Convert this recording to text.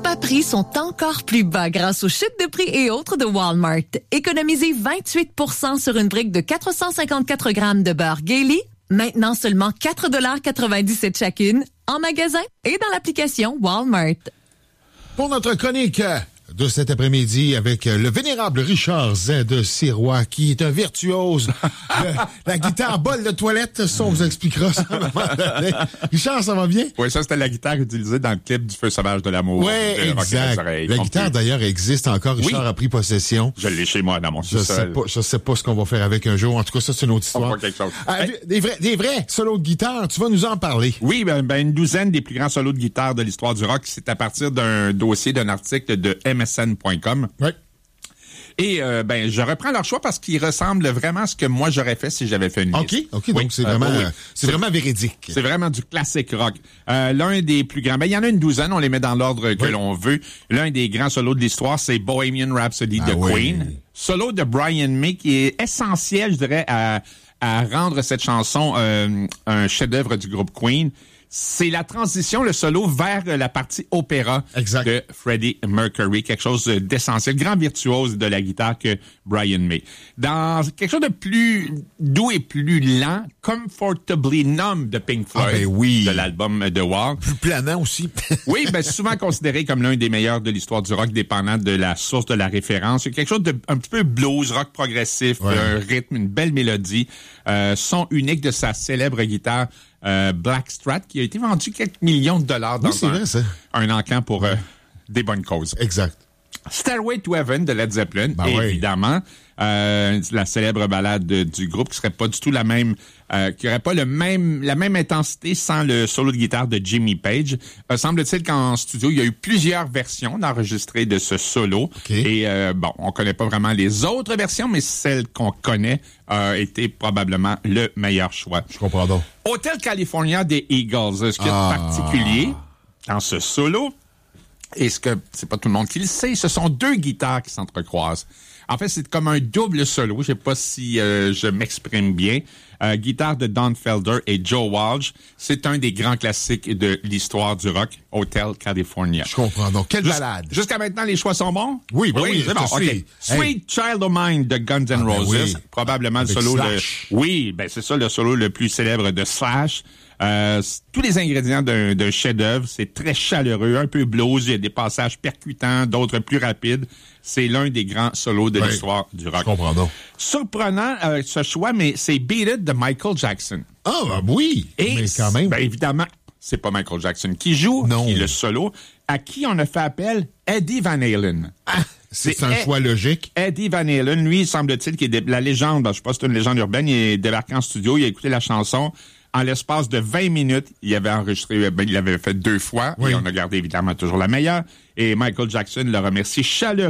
bas prix sont encore plus bas grâce aux chutes de prix et autres de Walmart. Économisez 28% sur une brique de 454 grammes de beurre Gailey. Maintenant seulement 4,97 $ chacune, en magasin et dans l'application Walmart. Pour notre chronique de cet après-midi avec le vénérable Richard Z. Sirois, qui est un virtuose de la guitare bol de toilette. Ça, on vous expliquera ça à un moment donné. Richard, ça va bien? Oui, ça, c'était la guitare utilisée dans le clip du Feu sauvage de l'amour. Oui, exact. La guitare, d'ailleurs, existe encore. Richard a pris possession. Je l'ai chez moi, dans mon sous-sol. Je sais pas ce qu'on va faire avec un jour. En tout cas, ça, c'est une autre histoire. On va quelque chose. Des vrais solos de guitare, tu vas nous en parler. Oui, une douzaine des plus grands solos de guitare de l'histoire du rock. C'est à partir d'un dossier, d'un article de MSN.com. Oui. Et je reprends leur choix parce qu'ils ressemblent vraiment à ce que moi j'aurais fait si j'avais fait une liste. OK, donc c'est vraiment véridique. C'est vraiment du classique rock. L'un des plus grands, il y en a une douzaine, on les met dans l'ordre que l'on veut. L'un des grands solos de l'histoire, c'est Bohemian Rhapsody de Queen. Solo de Brian May qui est essentiel, je dirais, à rendre cette chanson un chef-d'œuvre du groupe Queen. C'est la transition, le solo, vers la partie opéra de Freddie Mercury. Quelque chose d'essentiel. Grand virtuose de la guitare que Brian May. Dans quelque chose de plus doux et plus lent, Comfortably Numb de Pink Floyd. De l'album The Wall. Plus planant aussi. Oui, souvent considéré comme l'un des meilleurs de l'histoire du rock, dépendant de la source de la référence. C'est quelque chose de un petit peu blues, rock progressif, un rythme, une belle mélodie. Son unique de sa célèbre guitare Black Strat, qui a été vendu quelques millions de dollars dans un encan pour des bonnes causes. Exact. Stairway to Heaven de Led Zeppelin, évidemment. La célèbre ballade du groupe qui serait pas du tout la même, qui aurait pas la même intensité sans le solo de guitare de Jimmy Page. Semble-t-il qu'en studio, il y a eu plusieurs versions d'enregistrées de ce solo. Et on connaît pas vraiment les autres versions, mais celle qu'on connaît a été probablement le meilleur choix. Je comprends donc. Hotel California des Eagles. Ce qui est particulier dans ce solo, et ce que c'est pas tout le monde qui le sait, ce sont deux guitares qui s'entrecroisent. En fait, c'est comme un double solo. Je sais pas si je m'exprime bien. Guitare de Don Felder et Joe Walsh. C'est un des grands classiques de l'histoire du rock, Hotel California. Je comprends. Donc, quelle balade? Jusqu'à maintenant, les choix sont bons? Oui, c'est bon. Okay. Sweet Child of Mine de Guns N' Roses. Probablement avec le solo Slash. c'est ça, le solo le plus célèbre de Slash. Tous les ingrédients d'un chef-d'œuvre, c'est très chaleureux, un peu blues, il y a des passages percutants, d'autres plus rapides. C'est l'un des grands solos de l'histoire du rock. Je comprends donc. Surprenant ce choix, mais c'est Beat It de Michael Jackson. Mais quand même. Évidemment, c'est pas Michael Jackson qui joue, qui est le solo. À qui on a fait appel? Eddie Van Halen. C'est un choix logique. Eddie Van Halen, lui, semble-t-il, qui est la légende, je sais pas si c'est une légende urbaine, il est débarqué en studio, il a écouté la chanson. En l'espace de 20 minutes, il avait enregistré, il l'avait fait 2 fois, et on a gardé évidemment toujours la meilleure. Et Michael Jackson le remercie chaleureusement